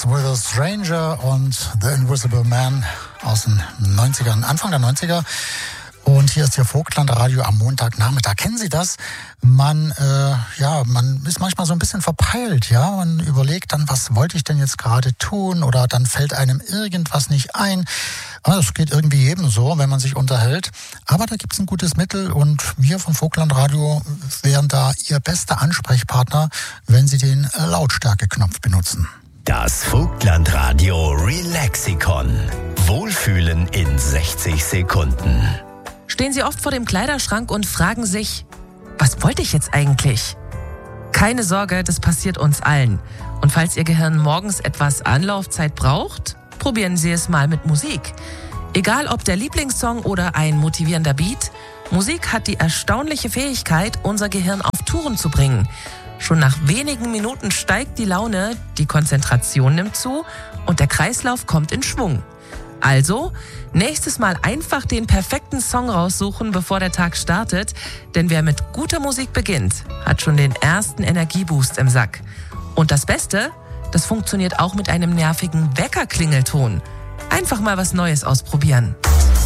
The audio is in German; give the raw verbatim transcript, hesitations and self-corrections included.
Dance with a Stranger und The Invisible Man aus den neunzigern, Anfang der neunziger. Und hier ist Ihr Vogtland-Radio am Montagnachmittag. Kennen Sie das? Man, äh, ja, man ist manchmal so ein bisschen verpeilt, ja. Man überlegt dann, was wollte ich denn jetzt gerade tun? Oder dann fällt einem irgendwas nicht ein. Das geht irgendwie jedem so, wenn man sich unterhält. Aber da gibt's ein gutes Mittel und wir vom Vogtland-Radio wären da Ihr bester Ansprechpartner, wenn Sie den Lautstärke-Knopf benutzen. Das Vogtland-Radio Relaxikon. Wohlfühlen in sechzig Sekunden. Stehen Sie oft vor dem Kleiderschrank und fragen sich, was wollte ich jetzt eigentlich? Keine Sorge, das passiert uns allen. Und falls Ihr Gehirn morgens etwas Anlaufzeit braucht, probieren Sie es mal mit Musik. Egal ob der Lieblingssong oder ein motivierender Beat, Musik hat die erstaunliche Fähigkeit, unser Gehirn auf Touren zu bringen. Schon nach wenigen Minuten steigt die Laune, die Konzentration nimmt zu und der Kreislauf kommt in Schwung. Also, nächstes Mal einfach den perfekten Song raussuchen, bevor der Tag startet. Denn wer mit guter Musik beginnt, hat schon den ersten Energieboost im Sack. Und das Beste, das funktioniert auch mit einem nervigen Weckerklingelton. Einfach mal was Neues ausprobieren.